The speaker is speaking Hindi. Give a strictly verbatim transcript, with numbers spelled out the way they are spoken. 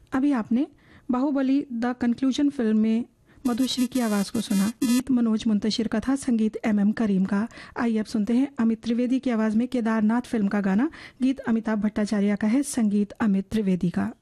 अभी आपने बाहुबली द कंक्लूजन फिल्म में मधुश्री की आवाज़ को सुना। गीत मनोज मुंतशिर का था, संगीत एम एम करीम का। आइए अब सुनते हैं अमित त्रिवेदी की आवाज़ में केदारनाथ फिल्म का गाना। गीत अमिताभ भट्टाचार्य का है, संगीत अमित त्रिवेदी का।